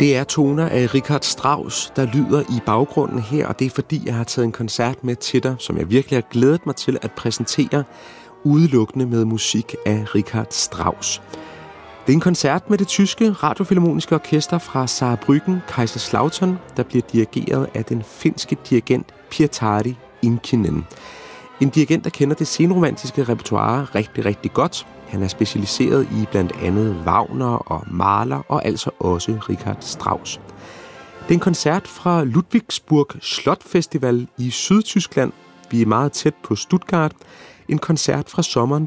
Det er toner af Richard Strauss, der lyder i baggrunden her, og det er fordi, jeg har taget en koncert med til dig, som jeg virkelig har glædet mig til at præsentere, udelukkende med musik af Richard Strauss. Det er en koncert med det tyske radiofilharmoniske orkester fra Saarbrücken, Kaiserslautern, der bliver dirigeret af den finske dirigent Pietari Inkinen. En dirigent, der kender det senromantiske repertoire rigtig, rigtig godt. Han er specialiseret i blandt andet Wagner og Mahler og altså også Richard Strauss. Det er en koncert fra Ludwigsburg Slotfestival i Sydtyskland. Vi er meget tæt på Stuttgart. En koncert fra sommeren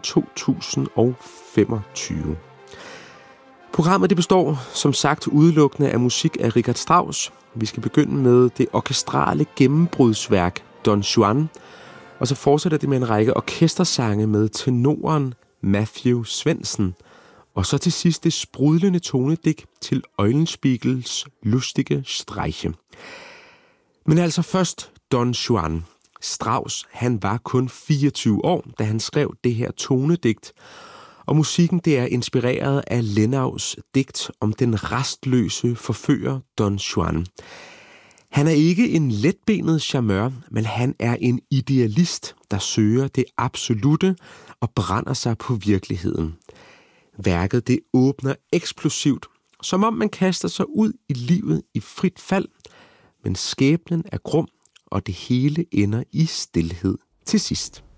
2025. Programmet det består som sagt udelukkende af musik af Richard Strauss. Vi skal begynde med det orkestrale gennembrudsværk Don Juan, og så fortsætter det med en række orkestersange med tenoren Matthew Svendsen, og så til sidst det sprudlende tonedigt til Eulenspiegels lustige Streiche. Men altså først Don Juan. Strauss, han var kun 24 år, da han skrev det her tonedigt, og musikken det er inspireret af Lennaus digt om den rastløse forfører Don Juan. Han er ikke en letbenet charmeur, men han er en idealist, der søger det absolutte og brænder sig på virkeligheden. Værket det åbner eksplosivt, som om man kaster sig ud i livet i frit fald, men skæbnen er grum, og det hele ender i stilhed til sidst.